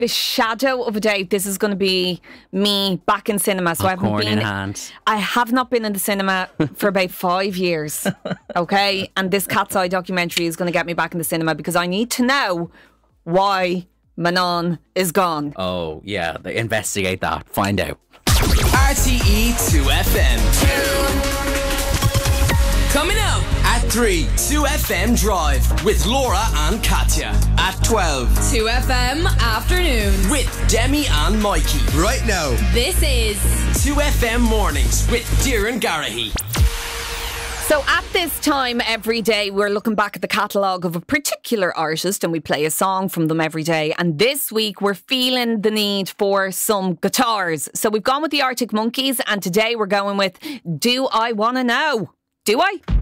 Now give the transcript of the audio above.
the shadow of a doubt, this is going to be me back in cinema. So Popcorn in hand. I have not been in the cinema for about 5 years. Okay, and this Cat's Eye documentary is going to get me back in the cinema because I need to know why Manon is gone. Oh, yeah. They investigate that. Find out. RTE 2FM. Coming up at 3, 2FM Drive with Laura and Katya. At 12, 2FM Afternoon with Demi and Mikey. Right now, This is 2FM Mornings with Darren Garahy. So at this time every day, we're looking back at the catalogue of a particular artist and we play a song from them every day. And this week we're feeling the need for some guitars. So we've gone with the Arctic Monkeys and today we're going with Do I Wanna Know? Do I?